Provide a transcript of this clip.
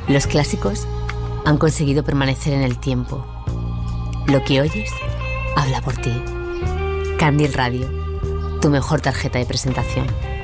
Los clásicos han conseguido permanecer en el tiempo. Lo que oyes habla por ti. Candil Radio, tu mejor tarjeta de presentación.